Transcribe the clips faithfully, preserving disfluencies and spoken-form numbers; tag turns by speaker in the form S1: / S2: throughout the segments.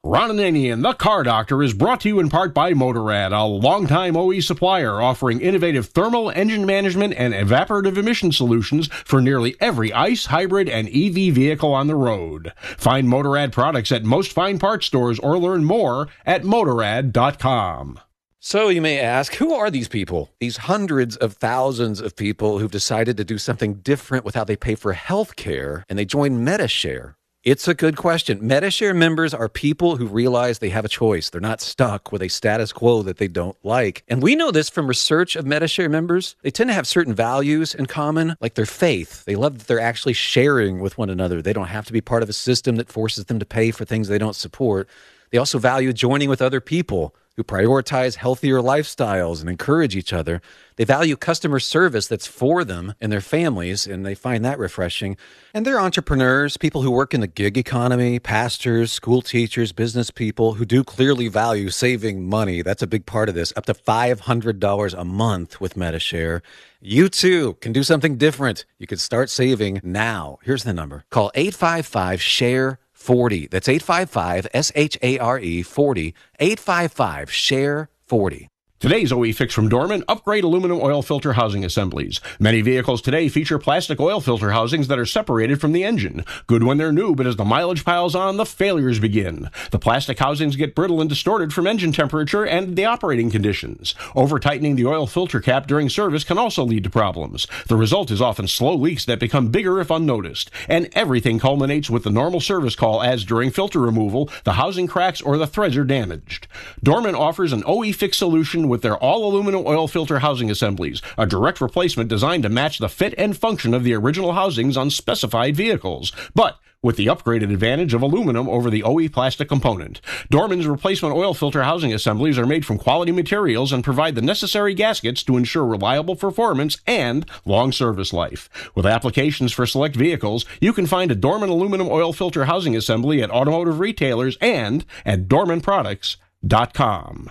S1: Ron Ananian, the Car Doctor, is brought to you in part by Motorrad, a longtime O E supplier offering innovative thermal, engine management, and evaporative emission solutions for nearly every ICE, hybrid, and E V vehicle on the road. Find Motorrad products at most fine parts stores or learn more at motorrad dot com.
S2: So you may ask, who are these people? These hundreds of thousands of people who've decided to do something different with how they pay for health care, and they join Medi-Share. It's a good question. Medi-Share members are people who realize they have a choice. They're not stuck with a status quo that they don't like. And we know this from research of Medi-Share members. They tend to have certain values in common, like their faith. They love that they're actually sharing with one another. They don't have to be part of a system that forces them to pay for things they don't support. They also value joining with other people who prioritize healthier lifestyles and encourage each other. They value customer service that's for them and their families, and they find that refreshing. And they're entrepreneurs, people who work in the gig economy, pastors, school teachers, business people who do clearly value saving money. That's a big part of this, up to five hundred dollars a month with Medi-Share. You too can do something different. You can start saving now. Here's the number. Call eight five five, share forty. That's eight five five, S H A R E, forty. eight five five, share forty.
S1: Today's O E Fix from Dorman: upgrade aluminum oil filter housing assemblies. Many vehicles today feature plastic oil filter housings that are separated from the engine. Good when they're new, but as the mileage piles on, the failures begin. The plastic housings get brittle and distorted from engine temperature and the operating conditions. Over-tightening the oil filter cap during service can also lead to problems. The result is often slow leaks that become bigger if unnoticed. And everything culminates with the normal service call as during filter removal, the housing cracks or the threads are damaged. Dorman offers an O E Fix solution with their all-aluminum oil filter housing assemblies, a direct replacement designed to match the fit and function of the original housings on specified vehicles, but with the upgraded advantage of aluminum over the O E plastic component. Dorman's replacement oil filter housing assemblies are made from quality materials and provide the necessary gaskets to ensure reliable performance and long service life. With applications for select vehicles, you can find a Dorman aluminum oil filter housing assembly at automotive retailers and at dorman products dot com.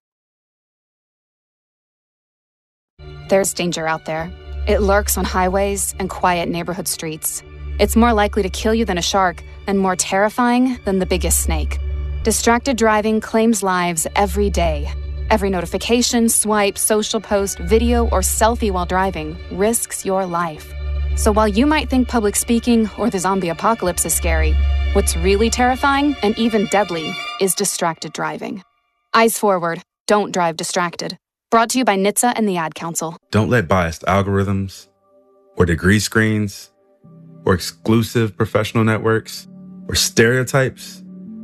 S3: There's danger out there. It lurks on highways and quiet neighborhood streets. It's more likely to kill you than a shark and more terrifying than the biggest snake. Distracted driving claims lives every day. Every notification, swipe, social post, video, or selfie while driving risks your life. So while you might think public speaking or the zombie apocalypse is scary, what's really terrifying and even deadly is distracted driving. Eyes forward. Don't drive distracted. Brought to you by N H T S A and the Ad Council.
S4: Don't let biased algorithms or degree screens or exclusive professional networks or stereotypes.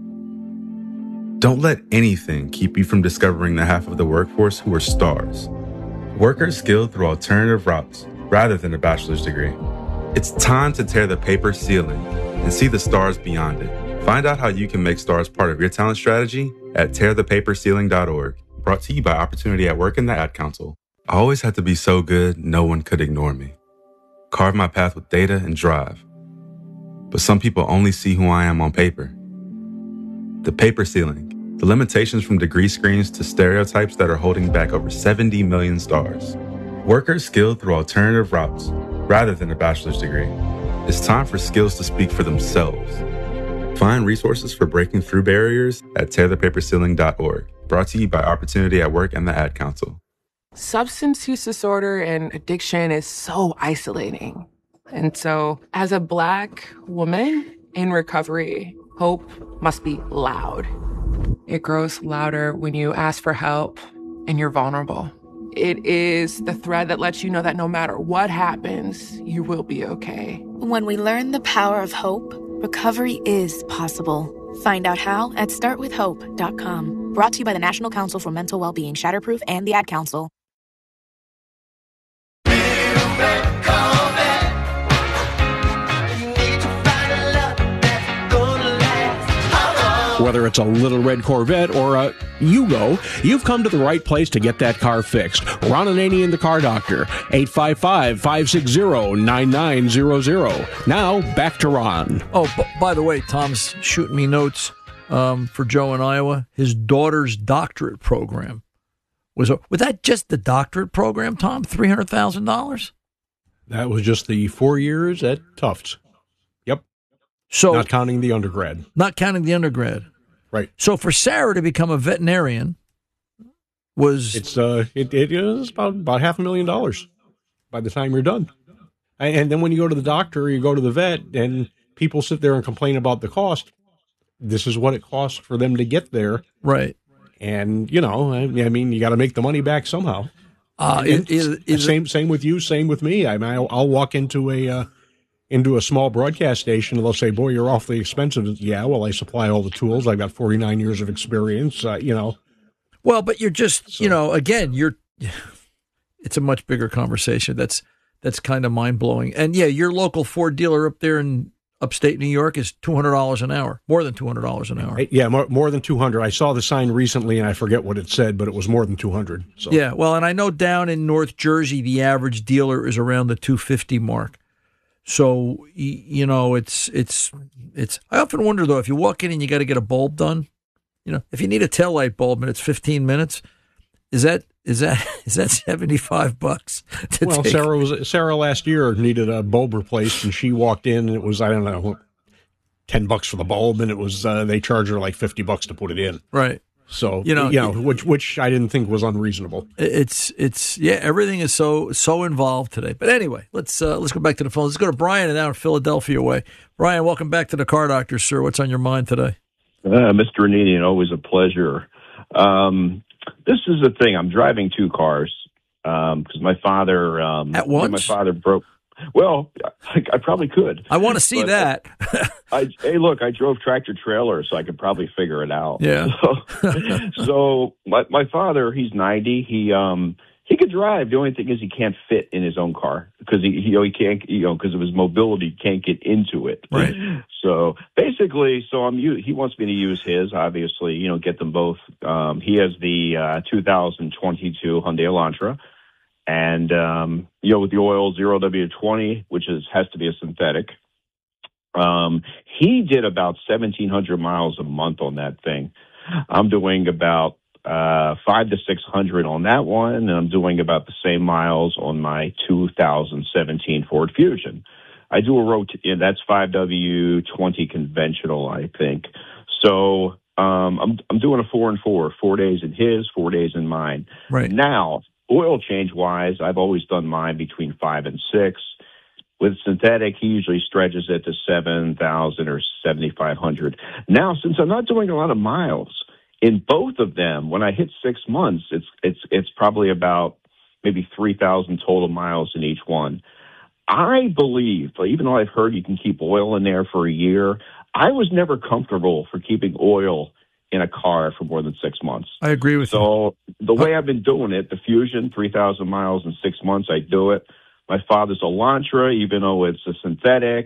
S4: Don't let anything keep you from discovering the half of the workforce who are stars. Workers skilled through alternative routes rather than a bachelor's degree. It's time to tear the paper ceiling and see the stars beyond it. Find out how you can make stars part of your talent strategy at tear the paper ceiling dot org. Brought to you by Opportunity at Work and the Ad Council. I always had to be so good, no one could ignore me. Carve my path with data and drive. But some people only see who I am on paper. The paper ceiling, the limitations from degree screens to stereotypes that are holding back over seventy million stars. Workers skilled through alternative routes rather than a bachelor's degree. It's time for skills to speak for themselves. Find resources for breaking through barriers at tear the paper ceiling dot org. Brought to you by Opportunity at Work and the Ad Council.
S5: Substance use disorder and addiction is so isolating. And so as a Black woman in recovery, hope must be loud. It grows louder when you ask for help and you're vulnerable. It is the thread that lets you know that no matter what happens, you will be okay.
S6: When we learn the power of hope, recovery is possible. Find out how at start with hope dot com. Brought to you by the National Council for Mental Wellbeing, Shatterproof, and the Ad Council.
S1: Whether it's a little red Corvette or a Yugo, you've come to the right place to get that car fixed. Ron Ananian, the Car Doctor, eight five five, five six zero, nine nine zero zero. Now, back to Ron.
S7: Oh, b- by the way, Tom's shooting me notes um, for Joe in Iowa. His daughter's doctorate program. Was, was that just the doctorate program, Tom? three hundred thousand dollars?
S1: That was just the four years at Tufts. Yep.
S7: So
S1: not counting the undergrad.
S7: Not counting the undergrad.
S1: Right.
S7: So for Sarah to become a veterinarian was
S1: It's uh, it, it is about about half a million dollars by the time you're done. And, and then when you go to the doctor, you go to the vet, and people sit there and complain about the cost. This is what it costs for them to get there.
S7: right.
S1: And, you know, I, I mean, you got to make the money back somehow.
S7: Uh,
S1: And
S7: is, is, is
S1: same same with you, same with me. I mean, I'll, I'll walk into a uh, into a small broadcast station, and they'll say, "Boy, you're awfully expensive." Yeah, well, I supply all the tools. I've got forty-nine years of experience. Uh, you know,
S7: Well, but you're just,
S1: So-
S7: you know, again, you're. It's a much bigger conversation. That's that's kind of mind blowing. And yeah, your local Ford dealer up there in upstate New York is two hundred dollars an hour, more than two hundred dollars an hour.
S1: yeah, more, more than two hundred. I saw the sign recently, and I forget what it said, but it was more than two hundred. So
S7: Yeah, well, and I know down in North Jersey, the average dealer is around the two fifty mark. So y- you know, it's it's it's. I often wonder though, if you walk in and you got to get a bulb done, you know, if you need a taillight bulb and it's fifteen minutes, is that is that is that seventy five bucks? to
S1: Well,
S7: take?
S1: Sarah was Sarah last year needed a bulb replaced, and she walked in, and it was I don't know, ten bucks for the bulb, and it was uh, they charged her like fifty bucks to put it in.
S7: Right.
S1: So
S7: You know,
S1: you know, which which I didn't think was unreasonable.
S7: It's it's yeah, everything is so so involved today. But anyway, let's uh, let's go back to the phone. Let's go to Brian and out in Philadelphia way. Brian, welcome back to the Car Doctor, sir. What's on your mind today?
S8: Uh, Mister Ananian, always a pleasure. Um, this is the thing. I'm driving two cars because um, my father um,
S7: At once?
S8: My father broke. Well, I, I probably could.
S7: I want to see
S8: But,
S7: that.
S8: I, hey, look, I drove tractor trailer, so I could probably figure it out.
S7: Yeah.
S8: So, so my my father, he's ninety. He um he could drive. The only thing is he can't fit in his own car because he he, you know, he can't you know because of his mobility he can't get into it.
S7: Right.
S8: So basically, so I'm u- he wants me to use his. Obviously, you know, get them both. Um, he has the uh, two thousand twenty-two Hyundai Elantra. And, um, you know, with the oil zero W twenty, which is has to be a synthetic, um, he did about seventeen hundred miles a month on that thing. I'm doing about uh, five to six hundred on that one, and I'm doing about the same miles on my two thousand seventeen Ford Fusion. I do a rot- yeah, that's five W twenty conventional, I think. So um, I'm I'm doing a four and four, four days in his, four days in mine.
S7: Right.
S8: Now, oil change wise, I've always done mine between five and six. With synthetic, he usually stretches it to seven thousand or seventy-five hundred. Now, since I'm not doing a lot of miles in both of them, when I hit six months, it's it's it's probably about maybe three thousand total miles in each one. I believe, even though I've heard you can keep oil in there for a year, I was never comfortable for keeping oil in a car for more than six months.
S7: I agree with you.
S8: So the way I've been doing it, the Fusion, three thousand miles in six months, I do it. My father's Elantra, even though it's a synthetic.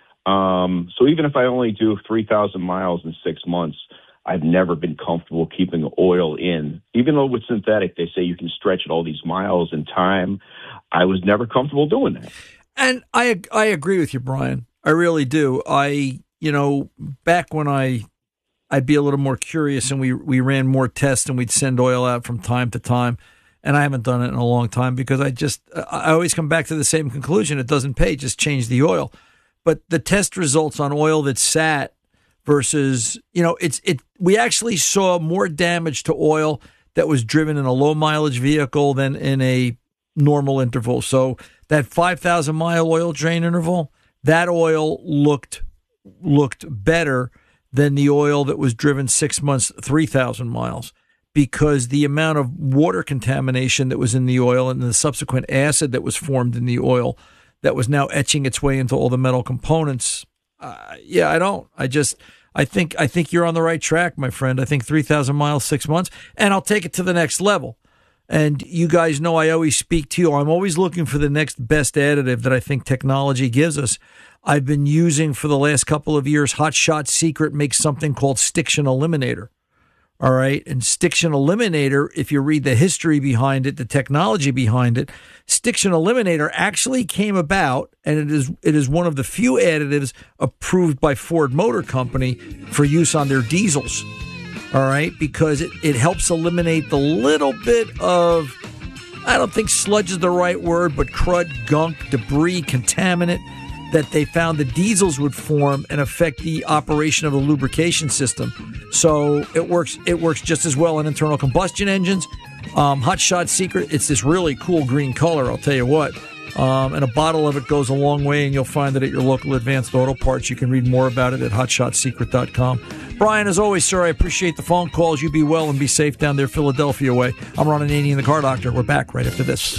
S8: Um, so even if I only do three thousand miles in six months, I've never been comfortable keeping oil in. Even though with synthetic, they say you can stretch it all these miles in time, I was never comfortable doing that.
S7: And I I agree with you, Brian. I really do. I, you know, back when I, I'd be a little more curious and we, we ran more tests and we'd send oil out from time to time. And I haven't done it in a long time because I just, I always come back to the same conclusion. It doesn't pay, just change the oil. But the test results on oil that sat versus, you know, it's, it, we actually saw more damage to oil that was driven in a low mileage vehicle than in a normal interval. So that five thousand mile oil drain interval, that oil looked looked better than the oil that was driven six months, three thousand miles, because the amount of water contamination that was in the oil and the subsequent acid that was formed in the oil that was now etching its way into all the metal components. Uh, yeah, I don't. I just, I think, I think you're on the right track, my friend. I think three thousand miles, six months, and I'll take it to the next level. And you guys know I always speak to you. I'm always looking for the next best additive that I think technology gives us. I've been using for the last couple of years, Hot Shot Secret makes something called Stiction Eliminator. All right. And Stiction Eliminator, if you read the history behind it, the technology behind it, Stiction Eliminator actually came about, and it is it is one of the few additives approved by Ford Motor Company for use on their diesels. All right, because it, it helps eliminate the little bit of, I don't think sludge is the right word, but crud, gunk, debris, contaminant that they found the diesels would form and affect the operation of the lubrication system. So it works it works just as well in internal combustion engines. Um, Hot Shot Secret, it's this really cool green color, I'll tell you what. Um, and a bottle of it goes a long way, and you'll find it at your local Advanced Auto Parts. You can read more about it at hot shot secret dot com. Brian, as always, sir, I appreciate the phone calls. You be well and be safe down there Philadelphia way. I'm Ron Ananian, the Car Doctor. We're back right after this.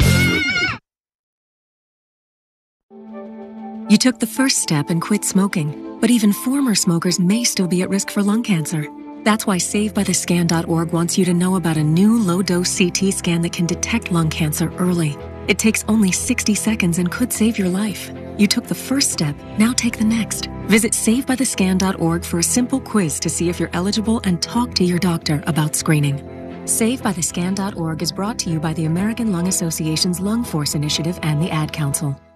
S9: You took the first step and quit smoking, but even former smokers may still be at risk for lung cancer. That's why save by the scan dot org wants you to know about a new low-dose C T scan that can detect lung cancer early. It takes only sixty seconds and could save your life. You took the first step, now take the next. Visit save by the scan dot org for a simple quiz to see if you're eligible and talk to your doctor about screening. save by the scan dot org is brought to you by the American Lung Association's Lung Force Initiative and the Ad Council.